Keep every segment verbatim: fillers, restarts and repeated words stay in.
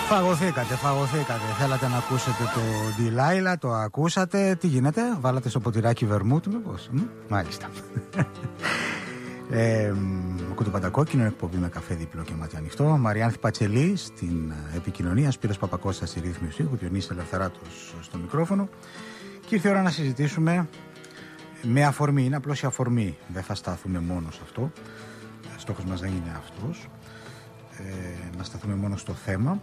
Φαγωθήκατε, φαγωθήκατε. Θέλατε να ακούσετε το Ντιλάιλα, το ακούσατε. Τι γίνεται, βάλατε στο ποτηράκι βερμούτ, μήπως? Μ? Μάλιστα. ε, Ακούτε Παντακόκκινο, εκπομπή με καφέ διπλό και μάτι ανοιχτό. Μαριάνθη Πατσελή στην επικοινωνία, Σπύρος Παπακώστας στη ρύθμιση ήχου, Διονύσης Ελευθεράτος στο μικρόφωνο. Και ήρθε η ώρα να συζητήσουμε με αφορμή, είναι απλώς η αφορμή. Δεν θα σταθούμε μόνο σε αυτό. Στόχος μας δεν είναι αυτός. Ε, να σταθούμε μόνο στο θέμα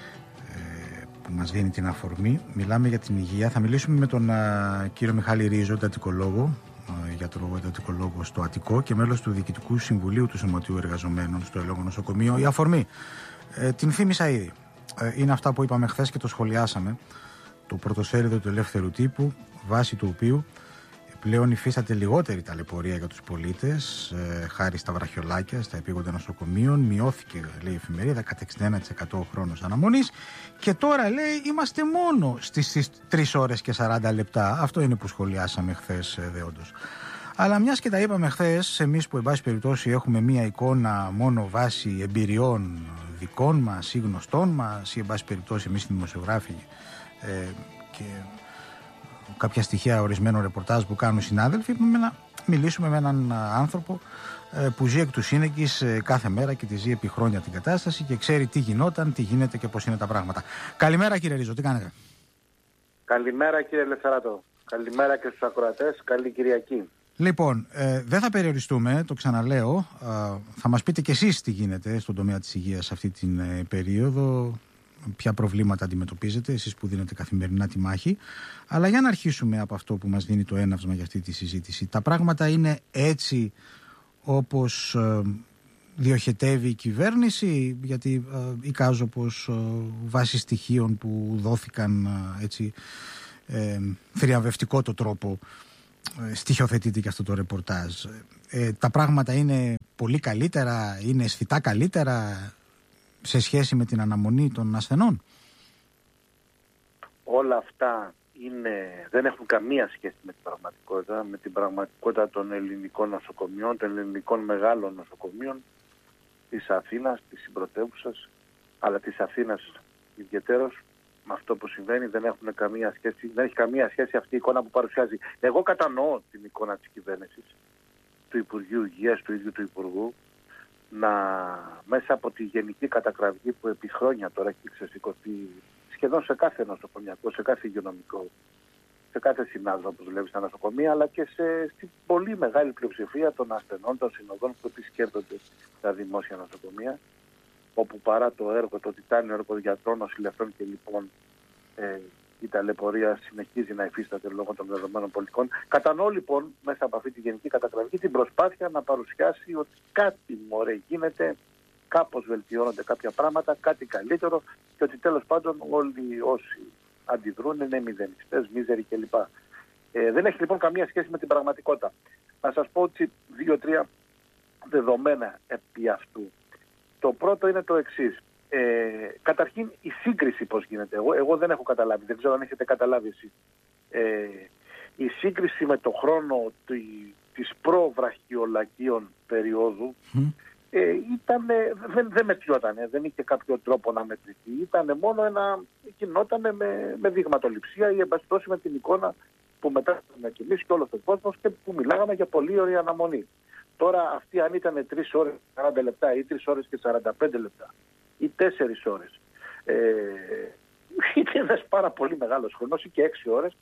ε, που μας δίνει την αφορμή. Μιλάμε για την υγεία. Θα μιλήσουμε με τον α, κύριο Μιχάλη Ρίζο, εντατικολόγο, γιατρό εντατικολόγο στο Αττικό και μέλος του Διοικητικού Συμβουλίου του Σωματείου Εργαζομένων στο Ελόγω Νοσοκομείο. Η αφορμή, ε, την θύμισα ήδη. Ε, είναι αυτά που είπαμε χθες και το σχολιάσαμε. Το πρωτοσέλιδο του Ελεύθερου Τύπου, βάσει του οποίου πλέον υφίσταται λιγότερη ταλαιπωρία για τους πολίτες, ε, χάρη στα βραχιολάκια, στα επίγοντα νοσοκομείων. Μειώθηκε, λέει η εφημερίδα, κατά εξήντα ένα τοις εκατό ο χρόνος αναμονής. Και τώρα, λέει, είμαστε μόνο στις τρεις ώρες και σαράντα λεπτά. Αυτό είναι που σχολιάσαμε χθες, ε, δεόντως. Αλλά μιας και τα είπαμε χθες, εμείς που, εν πάση περιπτώσει, έχουμε μία εικόνα μόνο βάσει εμπειριών δικών μας ή γνωστών μας, ή, εν πάση περιπτώσει, εμείς οι δημοσιογράφοι ε, και κάποια στοιχεία ορισμένων ρεπορτάζ που κάνουν οι συνάδελφοι, είπαμε να μιλήσουμε με έναν άνθρωπο που ζει εκ του σύνεγγυς κάθε μέρα και τη ζει επί χρόνια την κατάσταση και ξέρει τι γινόταν, τι γίνεται και πώς είναι τα πράγματα. Καλημέρα, κύριε Ρίζο, τι κάνετε? Καλημέρα, κύριε Ελευθεράτο. Καλημέρα και στους ακροατές. Καλή Κυριακή. Λοιπόν, ε, δεν θα περιοριστούμε, το ξαναλέω. Ε, θα μας πείτε κι εσείς τι γίνεται στον τομέα της υγείας αυτή την ε, περίοδο. Ποια προβλήματα αντιμετωπίζετε, εσείς που δίνετε καθημερινά τη μάχη. Αλλά για να αρχίσουμε από αυτό που μας δίνει το έναυσμα για αυτή τη συζήτηση. Τα πράγματα είναι έτσι όπως ε, διοχετεύει η κυβέρνηση? Γιατί ε, εικάζω πως ε, βάσει στοιχείων που δόθηκαν ε, έτσι ε, θριαμβευτικό το τρόπο ε, στοιχειοθετείται και αυτό το ρεπορτάζ. Ε, τα πράγματα είναι πολύ καλύτερα, είναι αισθητά καλύτερα σε σχέση με την αναμονή των ασθενών? Όλα αυτά είναι, δεν έχουν καμία σχέση με την πραγματικότητα, με την πραγματικότητα των ελληνικών νοσοκομείων, των ελληνικών μεγάλων νοσοκομείων, της Αθήνας, της συμπρωτεύουσας, αλλά της Αθήνας ιδιαιτέρως. Με αυτό που συμβαίνει δεν έχουν καμία σχέση, δεν έχει καμία σχέση αυτή η εικόνα που παρουσιάζει. Εγώ κατανοώ την εικόνα της κυβέρνησης, του Υπουργείου Υγείας, του ίδιου του Υπουργού, να μέσα από τη γενική κατακραυγή που επί χρόνια τώρα έχει ξεσηκωθεί σχεδόν σε κάθε νοσοκομιακό, σε κάθε υγειονομικό, σε κάθε συνάδελφο που δουλεύει στα νοσοκομεία, αλλά και σε, στην πολύ μεγάλη πλειοψηφία των ασθενών, των συνοδών που επισκέπτονται τα δημόσια νοσοκομεία, όπου παρά το έργο, το τιτάνιο έργο γιατρών, νοσηλευτών και λοιπόν ε, η ταλαιπωρία συνεχίζει να υφίσταται λόγω των δεδομένων πολιτικών. Κατανοώ λοιπόν μέσα από αυτή τη γενική κατακραυγή την προσπάθεια να παρουσιάσει ότι κάτι μωρέ γίνεται, κάπως βελτιώνονται κάποια πράγματα, κάτι καλύτερο και ότι τέλος πάντων όλοι όσοι αντιδρούν είναι μηδενιστές, μίζεροι κλπ. Ε, δεν έχει λοιπόν καμία σχέση με την πραγματικότητα. Να σας πω ότι δύο-τρία δεδομένα επί αυτού. Το πρώτο είναι το εξής. Ε, καταρχήν η σύγκριση πώς γίνεται. Εγώ, εγώ δεν έχω καταλάβει, δεν ξέρω αν έχετε καταλάβει εσείς. Ε, η σύγκριση με το χρόνο τη, της προ-βραχιολακίων περίοδου mm. ε, ήταν, δεν, δεν μετριότανε, δεν είχε κάποιο τρόπο να μετρηθεί. Ήταν μόνο ένα, γινότανε με, με δειγματοληψία ή εμπαστώσει με την εικόνα που μετά να κοιμήσει και όλος ο κόσμος και που μιλάγαμε για πολύ ωραία αναμονή. Τώρα αυτή αν ήταν τρεις ώρες και σαράντα λεπτά ή τρεις ώρες και σαράντα πέντε λεπτά ή τέσσερις ώρες, ε, είναι ένας πάρα πολύ μεγάλος χρόνος ή και έξι ώρες,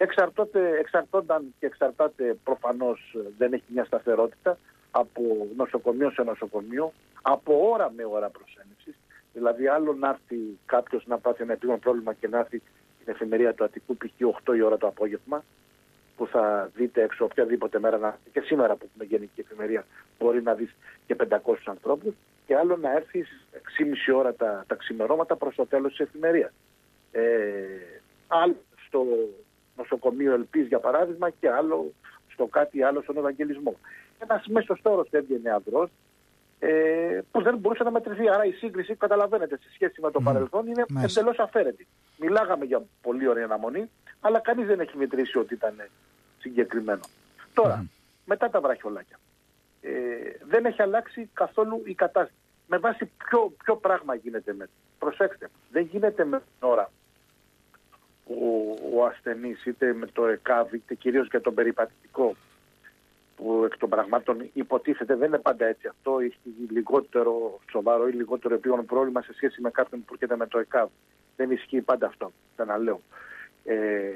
εξαρτώνταν και εξαρτάται προφανώς, δεν έχει μια σταθερότητα από νοσοκομείο σε νοσοκομείο, από ώρα με ώρα προσένευσης. Δηλαδή άλλο να έρθει κάποιος να πάθει ένα επίγον πρόβλημα και να έρθει την εφημερία του Αττικού π.χ. οκτώ η ώρα το απόγευμα, που θα δείτε έξω οποιαδήποτε μέρα, να, και σήμερα που έχουμε γενική εφημερία μπορεί να δεις και πεντακόσιους ανθρώπους, και άλλο να έρθει έξι και μισή ώρα τα, τα ξημερώματα προς το τέλος της εφημερίας. Ε, άλλο στο νοσοκομείο Ελπής για παράδειγμα και άλλο στο κάτι άλλο στον Ευαγγελισμό. Ένας μέσος όρος έβγαινε αδρός ε, που δεν μπορούσε να μετρηθεί. Άρα η σύγκριση, καταλαβαίνετε, σε σχέση με το mm. παρελθόν είναι mm. εντελώς αφαίρετη. Μιλάγαμε για πολύ ωραία αναμονή, αλλά κανείς δεν έχει μετρήσει ότι ήταν συγκεκριμένο. Τώρα, mm. μετά τα βραχιολάκια, ε, δεν έχει αλλάξει καθόλου η κατάσταση. με βάση ποιο, ποιο πράγμα γίνεται με. Προσέξτε, δεν γίνεται με την ώρα που ο ασθενής είτε με το ΕΚΑΒ είτε κυρίως για τον περιπατητικό που εκ των πραγμάτων υποτίθεται δεν είναι πάντα έτσι. Αυτό έχει λιγότερο σοβαρό ή λιγότερο επίγον πρόβλημα σε σχέση με κάποιον που έρχεται με το ΕΚΑΒ. Δεν ισχύει πάντα αυτό, ξαναλέω. Ε,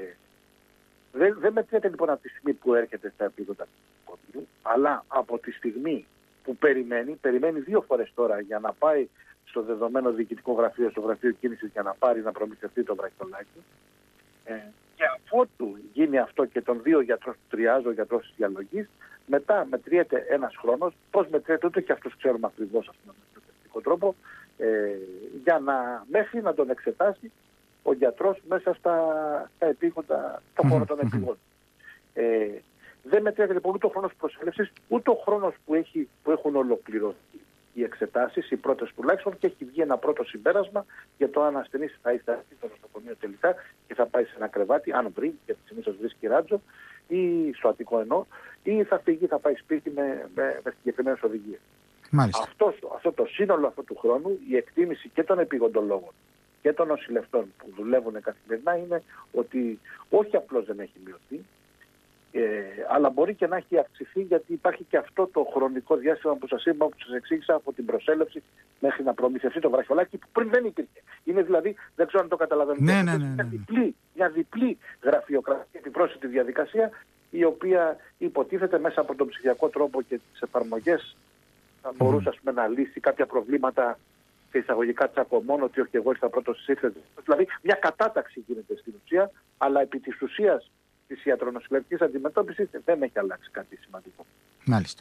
δεν, δεν μετριέται λοιπόν από τη στιγμή που έρχεται στα επίγοντα του νοσοκομείου, αλλά από τη στιγμή που περιμένει, περιμένει δύο φορές τώρα για να πάει στο δεδομένο διοικητικό γραφείο, στο γραφείο κίνησης για να πάρει να προμηθευτεί το βραχυολάκι. Ε, και αφότου γίνει αυτό και των δύο γιατρών του τριάζω, ο γιατρός της διαλογής, μετά μετριέται ένας χρόνος, πώς μετριέται ούτε και αυτούς ξέρουμε ακριβώς με τον τρόπο, ε, για να, μέχρι να τον εξετάσει ο γιατρός μέσα στα, στα επίγοντα, στο χώρο των επίγοντων. Ε, δεν μετριέται λοιπόν ούτε ο χρόνος προσέλευσης, ούτε ο χρόνος που, έχει, που έχουν ολοκληρωθεί οι εξετάσεις, οι πρώτες τουλάχιστον, και έχει βγει ένα πρώτο συμπέρασμα για το αν ασθενής θα ήρθε στο νοσοκομείο τελικά και θα πάει σε ένα κρεβάτι, αν βρει, γιατί συνήθως βρίσκει ράτζο, ή στο Αττικό εννοώ, ή θα φύγει, θα πάει σπίτι με, με, με συγκεκριμένες οδηγίες. Αυτό, αυτό το σύνολο αυτού του χρόνου, η εκτίμηση και των επιγοντολόγων και των νοσηλευτών που δουλεύουν καθημερινά είναι ότι όχι απλώς δεν έχει μειωθεί, Ε, αλλά μπορεί και να έχει αυξηθεί, γιατί υπάρχει και αυτό το χρονικό διάστημα που σας είπα, που σας εξήγησα, από την προσέλευση μέχρι να προμηθευτεί το βραχιολάκι που πριν δεν υπήρχε. Είναι δηλαδή, δεν ξέρω αν το καταλαβαίνετε, ναι, ναι, ναι, ναι. Μια, διπλή, μια διπλή γραφειοκρατική επιπρόσθετη διαδικασία, η οποία υποτίθεται μέσα από τον ψηφιακό τρόπο και τις εφαρμογές θα μπορούσε mm. πούμε, να λύσει κάποια προβλήματα και εισαγωγικά τσακωμών, ότι όχι εγώ ήρθα πρώτος εσείς ήρθατε. Δηλαδή μια κατάταξη γίνεται στην ουσία, αλλά επί της ουσίας της ιατρονοσηλευτικής αντιμετώπισης δεν έχει αλλάξει κάτι σημαντικό. Μάλιστα.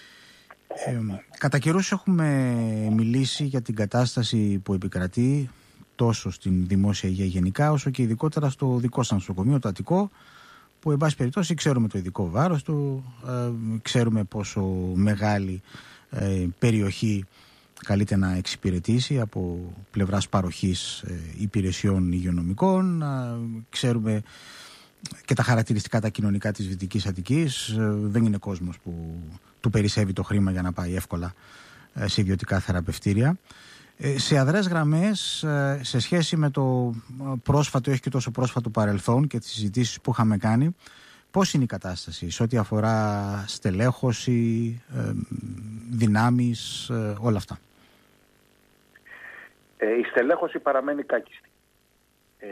Ε, κατά καιρούς έχουμε μιλήσει για την κατάσταση που επικρατεί τόσο στην δημόσια υγεία γενικά, όσο και ειδικότερα στο δικό σας νοσοκομείο, το Αττικό, που εν πάση περιπτώσει ξέρουμε το ειδικό βάρος του, ε, ξέρουμε πόσο μεγάλη ε, περιοχή καλείται να εξυπηρετήσει από πλευράς παροχής ε, υπηρεσιών υγειονομικών, ε, ξέρουμε και τα χαρακτηριστικά τα κοινωνικά της Δυτικής Αττικής. Δεν είναι κόσμος που του περισσεύει το χρήμα για να πάει εύκολα σε ιδιωτικά θεραπευτήρια. Σε αδρές γραμμές, σε σχέση με το πρόσφατο, όχι και τόσο πρόσφατο παρελθόν και τις συζητήσεις που είχαμε κάνει, πώς είναι η κατάσταση σε ό,τι αφορά στελέχωση, δυνάμεις, όλα αυτά? Ε, η στελέχωση παραμένει κάκιστη. Ε,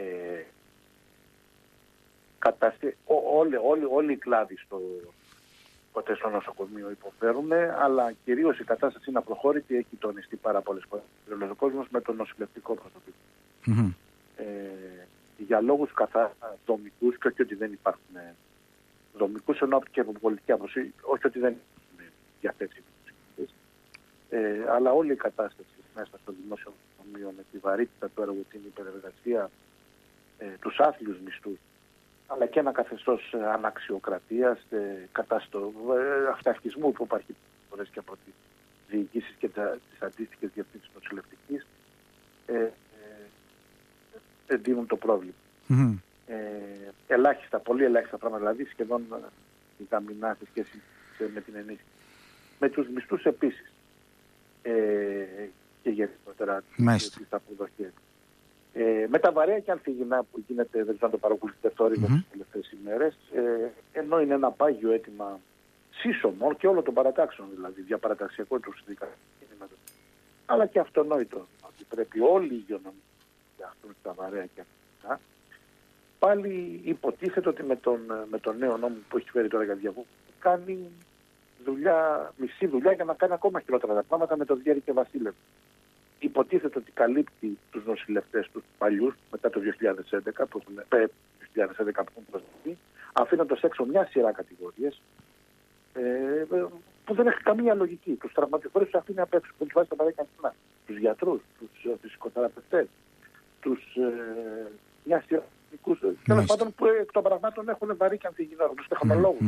Καταστη... Όλοι, όλοι, όλοι οι κλάδοι στο, ποτέ στο νοσοκομείο υποφέρουν, αλλά κυρίως η κατάσταση είναι απροχώρητη, έχει τονιστεί πάρα πολλές φορές ο κόσμος με το νοσηλευτικό προσωπικό. Mm-hmm. Ε, για λόγους καθαρά δομικούς, και όχι ότι δεν υπάρχουν δομικούς, ενώ και από πολιτική άποψη, όχι ότι δεν είναι διαθέσιμοι, ε, αλλά όλη η κατάσταση μέσα στο δημόσιο νοσοκομείο με τη βαρύτητα του έργου, την υπερεργασία, ε, τους άθλιους μισθούς, αλλά και ένα καθεστώς αναξιοκρατίας, ε, κατάστο, ε, αυταρχισμού που υπάρχει φορές και από τις διοικήσεις και τις αντίστοιχες διευθύνσεις νοσηλευτικής, ε, ε, εντείνουν το πρόβλημα. Mm-hmm. Ε, ελάχιστα, πολύ ελάχιστα πράγματα, δηλαδή σχεδόν η γαμινά σε σχέση με την ενίσχυση. Με τους μισθούς επίσης ε, και γενικότερα τις αποδοχές. Ε, με τα βαρέα και ανθυγινά που γίνεται, δεν ξέρω αν το παρακολουθείτε αυτό mm-hmm. τις τελευταίες ημέρες, ε, ενώ είναι ένα πάγιο αίτημα σύσσωμο και όλων των παρατάξεων, δηλαδή διαπαραταξιακό του συνδικάτου, αλλά και αυτονόητο ότι πρέπει όλοι οι υγειονομικοί για αυτούς τα βαρέα και ανθυγινά, πάλι υποτίθεται ότι με τον, με τον νέο νόμο που έχει φέρει τώρα για διαβούλευση κάνει δουλειά, μισή δουλειά για να κάνει ακόμα χειρότερα τα πράγματα με τον Διέρη και Βασίλευ. Υποτίθεται ότι καλύπτει τους νοσηλευτές τους παλιούς μετά το δύο χιλιάδες έντεκα που έχουν, δύο χιλιάδες έντεκα που έχουν προσδοκεί, αφήνοντας έξω μια σειρά κατηγορίες ε, που δεν έχει καμία λογική. Τους τραυματιφόρους τους αφήνει απ' έξω, που τους βάζει τα παρέκια κοινά. Τους γιατρούς, τους φυσικοθεραπευτές, τους ε, μια σειρά ειδικούς, τέλος πάντων που εκ των πραγμάτων έχουν βαρύ και ανθυγινό, τους τεχνολόγους.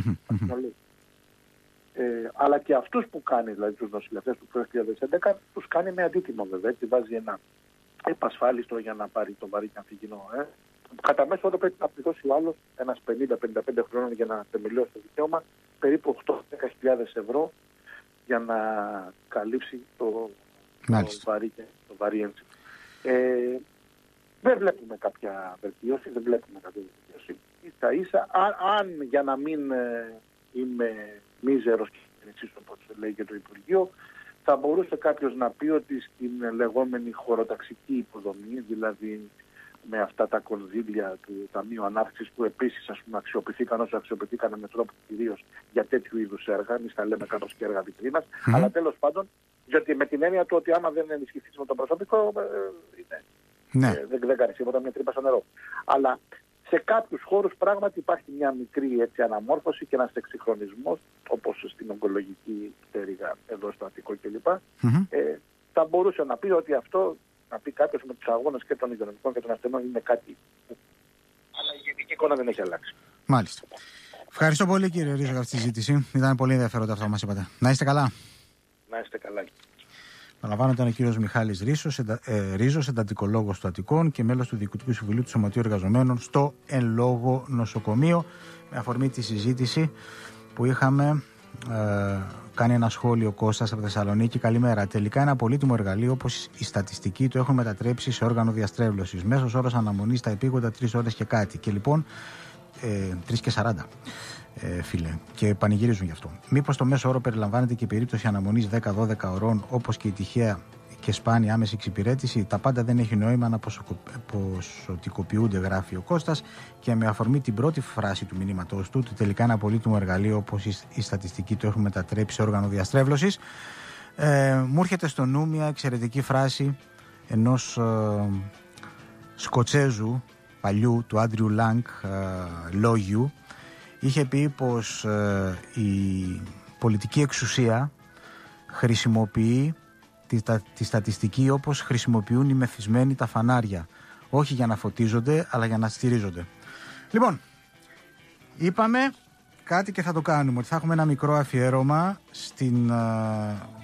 Ε, αλλά και αυτούς που κάνει, δηλαδή τους νοσηλευτές του δύο χιλιάδες έντεκα, τους κάνει με αντίτιμο βέβαια, έτσι βάζει ένα επασφάλιστο για να πάρει το βαρύ και ανθυγινό. Ε. Κατά μέσο όρο πρέπει να πληρώσει ο άλλος ένας πενήντα με πενήντα πέντε χρόνων για να θεμελιώσει το δικαίωμα, περίπου οκτώ με δέκα χιλιάδες ευρώ για να καλύψει το, το βαρύ και το βαρύ ένσημα. Ε, δεν βλέπουμε κάποια βελτίωση, δεν βλέπουμε κάποια βελτίωση. Ίσα ίσα, αν για να μην ε, είμαι μίζερος κυβερνητής, όπως λέει και το Υπουργείο, θα μπορούσε κάποιος να πει ότι στην λεγόμενη χωροταξική υποδομή, δηλαδή με αυτά τα κονδύλια του Ταμείου Ανάπτυξης που επίσης ας πούμε, αξιοποιηθήκαν όσο αξιοποιηθήκαν με τρόπο κυρίως για τέτοιου είδους έργα, εμείς τα λέμε κάπως και έργα βιτρίνας, mm-hmm. αλλά τέλος πάντων, γιατί με την έννοια του ότι άμα δεν ενισχυθείς με το προσωπικό, ε, είναι, ναι. ε, δεν, δεν κάνεις τίποτα, μια τρύπα στο νερό. Αλλά σε κάποιους χώρους πράγματι υπάρχει μια μικρή έτσι, αναμόρφωση και ένας εξυγχρονισμός, όπως στην ογκολογική πτέρυγα εδώ στο Αττικό κλπ. Mm-hmm. Ε, θα μπορούσε να πει ότι αυτό, να πει κάποιος με τους αγώνες και των υγειονομικών και των ασθενών είναι κάτι που... αλλά η γενική εικόνα δεν έχει αλλάξει. Μάλιστα. Ευχαριστώ πολύ κύριε Ρίζο για αυτή τη συζήτηση. Ήταν πολύ ενδιαφέροντα αυτό που μας είπατε. Να είστε καλά. Να είστε καλά. Παραλαμβάνω, ήταν ο κύριος Μιχάλης Ρίζος, εντα, ε, Ρίζος, εντατικολόγος του Αττικών και μέλος του Διοικητικού Συμβουλίου του Σωματείου Εργαζομένων στο εν λόγω νοσοκομείο. Με αφορμή τη συζήτηση που είχαμε ε, κάνει ένα σχόλιο Κώστας από Θεσσαλονίκη. Καλημέρα. Τελικά ένα πολύτιμο εργαλείο όπως η στατιστική το έχουν μετατρέψει σε όργανο διαστρέβλωσης. Μέσος όρος αναμονής στα επίγοντα τρεις ώρες και κάτι. Και λοιπόν ε, τρεις και σαράντα. Ε, φίλε, και πανηγυρίζουν γι' αυτό. Μήπως το μέσο όρο περιλαμβάνεται και η περίπτωση αναμονής δέκα με δώδεκα ωρών, όπως και η τυχαία και σπάνια άμεση εξυπηρέτηση? Τα πάντα δεν έχει νόημα να ποσοτικοποιούνται, γράφει ο Κώστας, και με αφορμή την πρώτη φράση του μηνύματός του, ότι τελικά ένα πολύτιμο εργαλείο όπως η στατιστική το έχουμε μετατρέψει σε όργανο διαστρέβλωσης, ε, μου έρχεται στο νου μια εξαιρετική φράση ενός ε, Σκοτσέζου παλιού, του Άντριου Λάνγκ, ε, λόγιου. Είχε πει πως ε, η πολιτική εξουσία χρησιμοποιεί τη, τα, τη στατιστική όπως χρησιμοποιούν οι μεθυσμένοι τα φανάρια. Όχι για να φωτίζονται, αλλά για να στηρίζονται. Λοιπόν, είπαμε κάτι και θα το κάνουμε. Ότι θα έχουμε ένα μικρό αφιέρωμα στην, ε,